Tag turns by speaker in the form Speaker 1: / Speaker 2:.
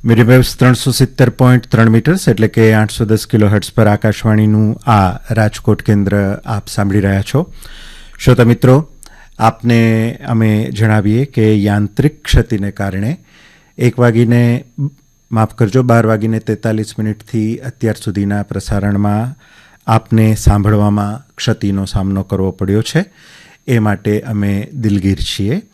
Speaker 1: Medium waves 370.3 metres એટલે કે 810 kilohertz પર આકાશવાણીનું આ રાજકોટ કેન્દ્ર આપ સાંભળી રહ્યા છો. શ્રોતા મિત્રો, આપને અમે જણાવીએ કે યાંત્રિક ક્ષતિને કારણે 12:43 અત્યાર સુધીના પ્રસારણમાં આપને સાંભળવામાં ક્ષતિનો સામનો કરવો પડ્યો છે. એ માટે અમે દિલગીર છીએ.